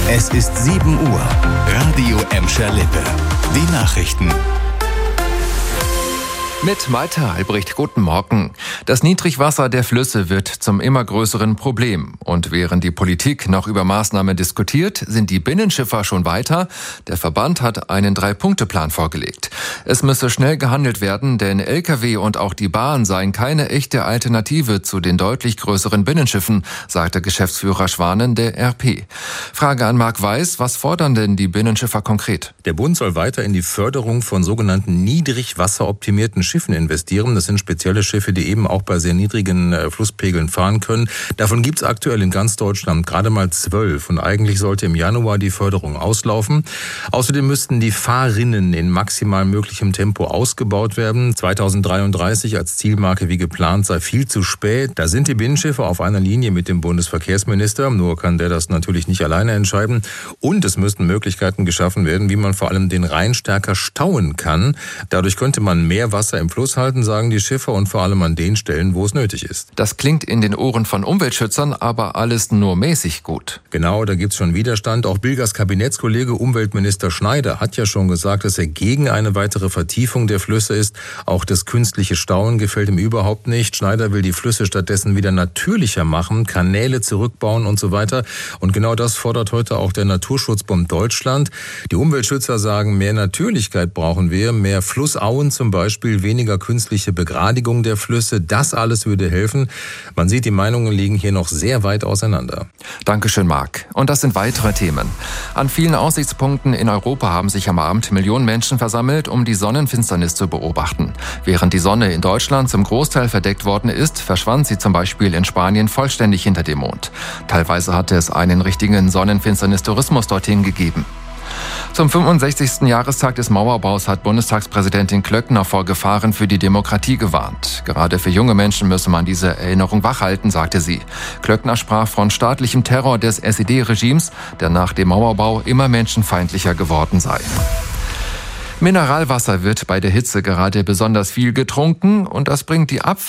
Es ist 7 Uhr. Radio Emscher Lippe. Die Nachrichten. Mit Malte Albrecht, guten Morgen. Das Niedrigwasser der Flüsse wird zum immer größeren Problem. Und während die Politik noch über Maßnahmen diskutiert, sind die Binnenschiffer schon weiter. Der Verband hat einen 3-Punkte-Plan vorgelegt. Es müsse schnell gehandelt werden, denn Lkw und auch die Bahn seien keine echte Alternative zu den deutlich größeren Binnenschiffen, sagte Geschäftsführer Schwanen der RP. Frage an Marc Weiß, was fordern denn die Binnenschiffer konkret? Der Bund soll weiter in die Förderung von sogenannten niedrigwasseroptimierten Schiffen investieren. Das sind spezielle Schiffe, die eben auch bei sehr niedrigen Flusspegeln fahren können. Davon gibt es aktuell in ganz Deutschland gerade mal 12 und eigentlich sollte im Januar die Förderung auslaufen. Außerdem müssten die Fahrrinnen in maximal möglichem Tempo ausgebaut werden. 2033 als Zielmarke wie geplant sei viel zu spät. Da sind die Binnenschiffe auf einer Linie mit dem Bundesverkehrsminister. Nur kann der das natürlich nicht alleine entscheiden. Und es müssten Möglichkeiten geschaffen werden, wie man vor allem den Rhein stärker stauen kann. Dadurch könnte man mehr Wasser im Fluss halten, sagen die Schiffer, und vor allem an den Stellen, wo es nötig ist. Das klingt in den Ohren von Umweltschützern aber alles nur mäßig gut. Genau, da gibt's schon Widerstand. Auch Bilgers Kabinettskollege Umweltminister Schneider hat ja schon gesagt, dass er gegen eine weitere Vertiefung der Flüsse ist. Auch das künstliche Stauen gefällt ihm überhaupt nicht. Schneider will die Flüsse stattdessen wieder natürlicher machen, Kanäle zurückbauen und so weiter. Und genau das fordert heute auch der Naturschutzbund Deutschland. Die Umweltschützer sagen, mehr Natürlichkeit brauchen wir, mehr Flussauen zum Beispiel, weniger künstliche Begradigung der Flüsse. Das alles würde helfen. Man sieht, die Meinungen liegen hier noch sehr weit auseinander. Dankeschön, Marc. Und das sind weitere Themen. An vielen Aussichtspunkten in Europa haben sich am Abend Millionen Menschen versammelt, um die Sonnenfinsternis zu beobachten. Während die Sonne in Deutschland zum Großteil verdeckt worden ist, verschwand sie zum Beispiel in Spanien vollständig hinter dem Mond. Teilweise hatte es einen richtigen Sonnenfinsternis-Tourismus dorthin gegeben. Zum 65. Jahrestag des Mauerbaus hat Bundestagspräsidentin Klöckner vor Gefahren für die Demokratie gewarnt. Gerade für junge Menschen müsse man diese Erinnerung wachhalten, sagte sie. Klöckner sprach von staatlichem Terror des SED-Regimes, der nach dem Mauerbau immer menschenfeindlicher geworden sei. Mineralwasser wird bei der Hitze gerade besonders viel getrunken und das bringt die Abfälle